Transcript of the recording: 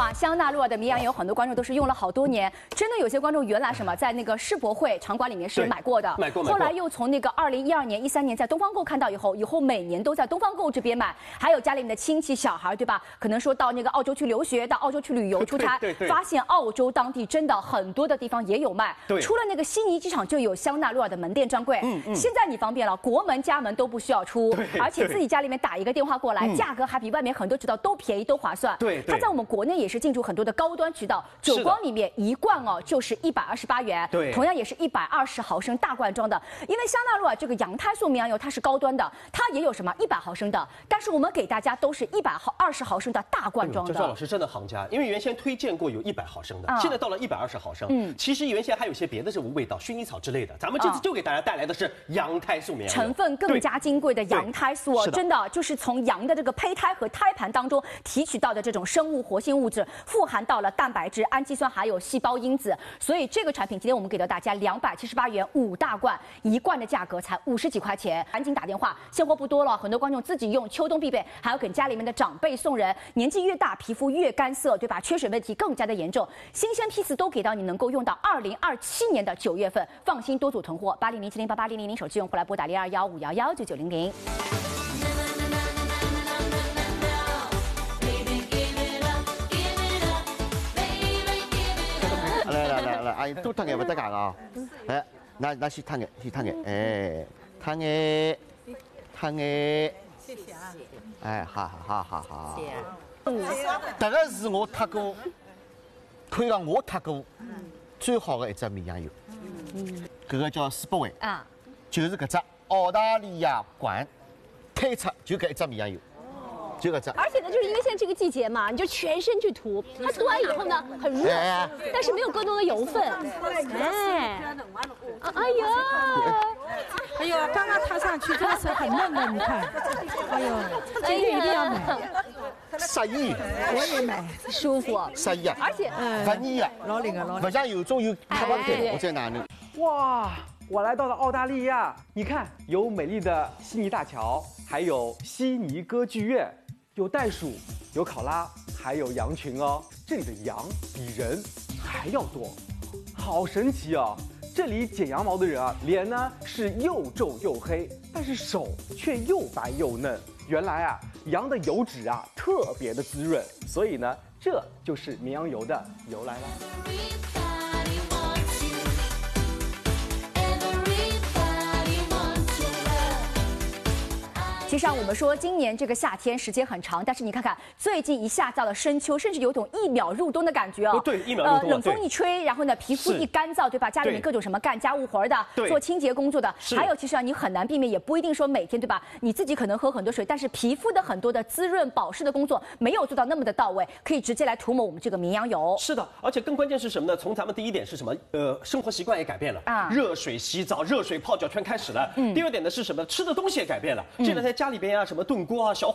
哇，香奈儿的绵羊油，很多观众都是用了好多年，真的有些观众原来在那个世博会场馆里面是买过的， 买过。 后来又从那个2012年、13年在东方购看到以后每年都在东方购这边买，还有家里面的亲戚小孩，对吧？可能说到那个澳洲去留学，到澳洲去旅游出差，发现澳洲当地真的很多的地方也有卖。除了那个悉尼机场就有香奈儿的门店专柜，现在你方便了，国门家门都不需要出，而且自己家里面打一个电话过来，价格还比外面很多渠道都便宜都划算。它在我们国内也是进驻很多的高端渠道，久光里面一罐就是128元，同样也是120毫升大罐装的。因为香奈儿这个羊胎素绵羊油它是高端的，它也有100毫升的，但是我们给大家都是120毫升的大罐装的。 赵老师真的行家，因为原先推荐过有100毫升的，现在到了120毫升。其实原先还有些别的这种味道，薰衣草之类的，咱们这次就给大家带来的是羊胎素绵羊油， 成分更加金贵的羊胎素，真的就是从羊的这个胚胎和胎盘当中提取到的这种生物活性物质，富含到了蛋白质、氨基酸还有细胞因子，所以这个产品今天我们给到大家278元5大罐，一罐的价格才50几块钱，赶紧打电话，现货不多了，很多观众自己用，秋冬必备，还要给家里面的长辈送人，年纪越大皮肤越干涩，对吧？缺水问题更加的严重，新鲜批次都给到你，能够用到2027年的9月份，放心多组囤货，8007088000手机用户来拨打0215119900。 来，阿姨多烫眼不得干啊！哎，那先烫眼，哎，烫眼，谢谢啊！哎，好。谢谢。这个是我烫过，可以讲我烫过最好的一只绵羊油。这个叫世博会啊，就是搿只澳大利亚馆推出就搿一只绵羊油。就搿只， 而且呢，就是因为现在这个季节嘛，你就全身去涂，它涂完以后呢，很热，但是没有更多的油分。 哎呦，刚刚踏上去真的是很嫩的，你看，哎呦，今天一定要买。 适宜， 我也买，舒服， 适宜啊， 而且不腻啊， 老灵啊， 不像有种有塌不开，我在哪里？ 哇，我来到了澳大利亚，你看有美丽的悉尼大桥，还有悉尼歌剧院。有袋鼠，有考拉，还有羊群哦。这里的羊比人还要多，好神奇哦！这里剪羊毛的人啊，脸呢是又皱又黑，但是手却又白又嫩。原来啊，羊的油脂啊特别的滋润，所以呢，这就是绵羊油的由来啦。 其实我们说今年这个夏天时间很长，但是你看看最近一下到了深秋，甚至有种1秒入冬的感觉哦。 对，1秒入冬。 冷风一吹，然后呢，皮肤一干燥，对吧？家里面各种什么干家务活的，做清洁工作的，还有其实你很难避免，也不一定说每天，对吧？你自己可能喝很多水，但是皮肤的很多的滋润保湿的工作没有做到那么的到位，可以直接来涂抹我们这个绵羊油。 是的，而且更关键是什么呢？从咱们第一点是什么？生活习惯也改变了啊，热水洗澡、热水泡脚全开始了。第二点呢是什么？吃的东西也改变了。这两天家里边啊，什么炖锅啊、小